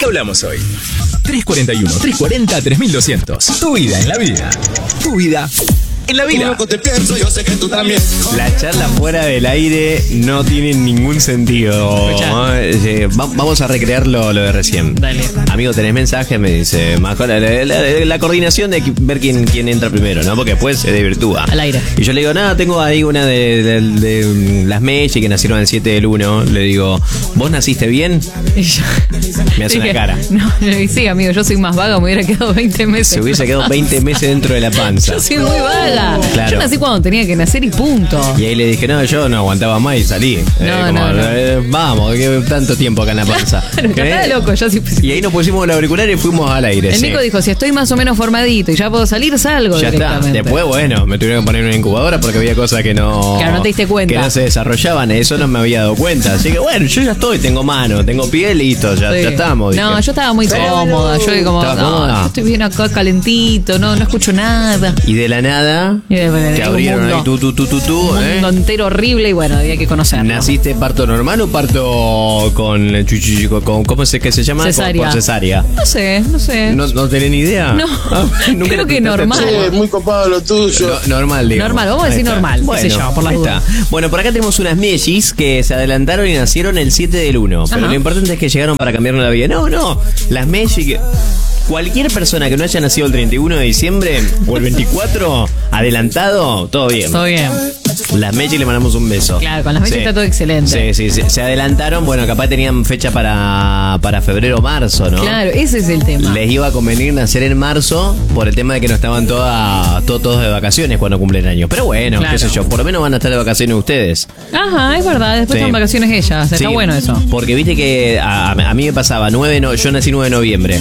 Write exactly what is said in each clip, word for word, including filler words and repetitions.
qué hablamos hoy? tres cuarenta y uno, tres cuarenta, tres mil doscientos. Tu vida en la vida. Tu vida en la vida. Te pienso, yo sé que tú también. La charla fuera del aire no tiene ningún sentido. Eh, va- Vamos a recrear lo, lo de recién. Dale. Amigo, tenés mensaje, me dice Majo, la, la- la- la coordinación de ver quién, quién entra primero, ¿no? Porque después se desvirtúa. Al aire. Y yo le digo, nada, tengo ahí una de, de- de las Mechi que nacieron el siete del uno. Le digo, ¿vos naciste bien? Y yo- Me hace una dije, cara. No, y sí, amigo, yo soy más vaga, me hubiera quedado veinte meses. Se hubiese quedado veinte meses dentro de la panza. Yo soy muy vaga. Claro. Yo nací cuando tenía que nacer y punto. Y ahí le dije, no, yo no aguantaba más y salí. No, como, no, no. eh, vamos, que tanto tiempo acá en la panza. Claro, ¿Qué? estaba loco, yo sí. Y ahí nos pusimos el auricular y fuimos al aire. El sí. Nico dijo, si estoy más o menos formadito y ya puedo salir, salgo Ya está. directamente. Después, bueno, me tuvieron que poner una incubadora porque había cosas que no. Claro, no te diste cuenta. Que no se desarrollaban. Eso no me había dado cuenta. Así que bueno, yo ya estoy, tengo mano, tengo piel, listo, ya, Sí. ya estamos. No, dije. yo estaba muy cómoda. Yo como, ¿Estabas no, cómoda? yo estoy bien acá calentito, no, no escucho nada. Y de la nada, Y de- de- que un abrieron mundo. ahí tú, tú, tú, tú, tú, Un ¿eh? mundo entero horrible y bueno, había que conocerlo. ¿Naciste parto normal o parto con, chuchi- con, con- ¿cómo se, que se llama? Con- Cesárea. Con cesárea. No sé, no sé. ¿No, no tenés ni idea? No, Ah, nunca creo te que prestaste normal. atención. Che, muy copado lo tuyo. No, normal, digo. Normal, vamos a decir normal, qué sé yo, por las ahí dudas. está. Bueno, por acá tenemos unas mellis que se adelantaron y nacieron el siete del uno. Pero Ajá. lo importante es que llegaron para cambiarnos la vida. No, no. Las mellis que... Cualquier persona que no haya nacido el treinta y uno de diciembre o el veinticuatro, adelantado, todo bien. Todo bien. Las Mechi le mandamos un beso. Claro, con las Mechi está todo excelente. Sí, sí, sí. Se adelantaron, bueno, capaz tenían fecha para, para febrero o marzo, ¿no? Claro, ese es el tema. Les iba a convenir nacer en marzo por el tema de que no estaban todas, to- todos de vacaciones cuando cumplen años. Pero bueno, Claro. qué sé yo, por lo menos van a estar de vacaciones ustedes. Ajá, es verdad, después Sí. están vacaciones ellas. Está Sí, bueno eso. Porque viste que a, a mí me pasaba, nueve no, yo nací nueve de noviembre.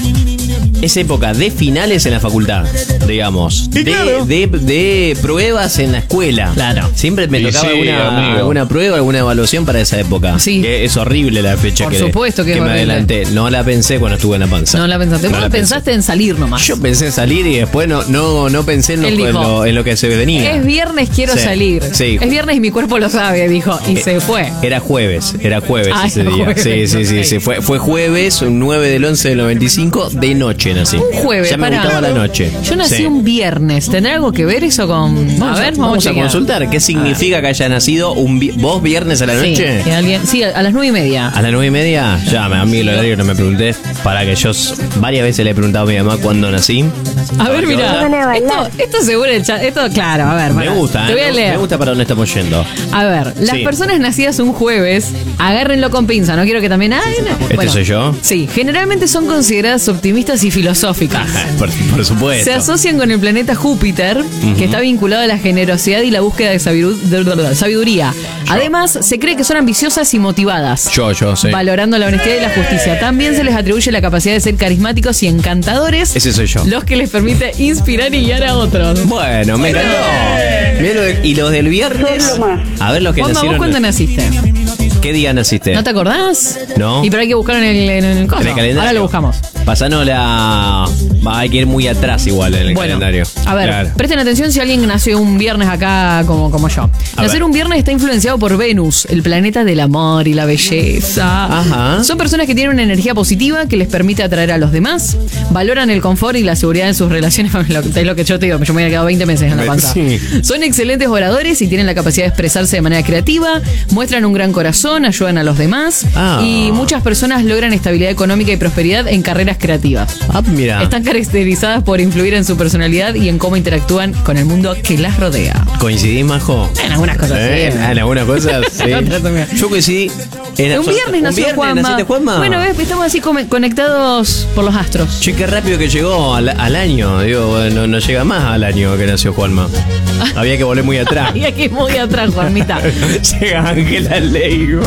Es época de finales en la facultad, digamos. De, de, de pruebas en la escuela. Claro. Siempre me Y tocaba sí, alguna, amigo. alguna prueba, alguna evaluación para esa época. Sí. Que es horrible la fecha Por que, supuesto que es me horrible. adelanté. No la pensé cuando estuve en la panza. No la pensaste. No Vos la pensé. pensaste en salir nomás. Yo pensé en salir y después no, no, no pensé en lo, Él dijo, en lo- en lo que se venía. Es viernes, quiero Sí, salir. sí. Es viernes y mi cuerpo lo sabe, dijo. Y Eh, se fue. Era jueves, era jueves Ah, ese era día. jueves, sí, sí, sí, ok. sí. Fue, fue jueves, un nueve del once del noventa y cinco, de noche nací. Un jueves, Ya me pará. gustaba la noche. Yo nací Sí. un viernes. ¿Tendrá algo que ver eso con.? Vamos a ver, vamos vamos, a chequear. consultar. ¿Qué significa que haya nacido un vi- vos viernes a la Sí, noche? que alguien, sí, a a las nueve y media. A las nueve y media, ya, a mí el horario no me pregunté. Para que yo s- varias veces le he preguntado a mi mamá cuándo nací. A ver, qué mira. onda. Esto, esto seguro el chat. Esto, claro, a ver. Me pará. gusta, Te voy a ¿eh? leer. Me gusta para dónde estamos yendo. A ver, las Sí. personas nacidas un jueves, agárrenlo con pinza, no quiero que también... Ay, no. ¿Este soy yo? Sí, generalmente son consideradas optimistas y filosóficas. Por, por supuesto. Se asocian con el planeta Júpiter, que está vinculado a la generosidad y la búsqueda de sabidu- de- de- de- sabiduría. Además, se cree que son ambiciosas y motivadas. Yo, yo, sí. Valorando la honestidad y la justicia. También se les atribuye la capacidad de ser carismáticos y encantadores, Ese soy yo. los que les permite inspirar y guiar a otros. Bueno, me encantó. Mirá lo de- y los del viernes. A ver los que Juanma, ¿vos nacieron. cuándo naciste? ¿Qué día naciste? ¿No te acordás? No. Y pero hay que buscarlo en el, en el coso. En el calendario. Ahora lo buscamos. Pasanos la. Va, hay que ir muy atrás igual en el Bueno, calendario. a ver, Claro. presten atención si alguien nació un viernes acá como, como yo. A Nacer ver. un viernes está influenciado por Venus, el planeta del amor y la belleza. Ajá. Son personas que tienen una energía positiva que les permite atraer a los demás, valoran el confort y la seguridad en sus relaciones. Es lo que yo te digo, yo me había quedado veinte meses en la panza. Sí. Son excelentes oradores y tienen la capacidad de expresarse de manera creativa, muestran un gran corazón, ayudan a los demás Ah. y muchas personas logran estabilidad económica y prosperidad en carreras creativas. Ah, mira. Están caracterizadas por influir en su personalidad y en cómo interactúan con el mundo que las rodea. ¿Coincidís, Majo? En algunas cosas ¿Eh? sí. En algunas cosas, sí. En otras también. Yo coincidí. en Un viernes ¿Un nació viernes Juanma. naciste, Juanma? Bueno, ves, estamos así come- conectados por los astros. Che, qué rápido que llegó al, al año. Digo, bueno, no llega más al año que nació Juanma. Había que volver muy atrás. Y aquí muy atrás, Juanmita. Llega Ángela Leigo.